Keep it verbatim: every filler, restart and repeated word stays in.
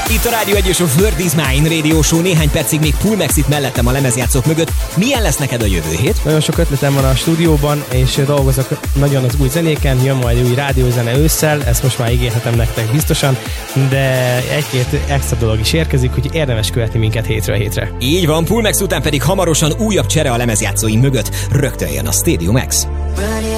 Itt a Rádió egy és a World is Mine Radio Show. Néhány percig még Pullmax itt mellettem a lemezjátszók mögött. Milyen lesz neked a jövő hét? Nagyon sok ötletem van a stúdióban, és dolgozok nagyon az új zenéken. Jön majd új rádiózene ősszel, ezt most már ígérhetem nektek biztosan, de egy-két extra dolog is érkezik, úgyhogy érdemes követni minket hétről hétre. Így van, Pullmax után pedig hamarosan újabb csere a lemezjátszóim mögött. Rögtön jön a Stadium X.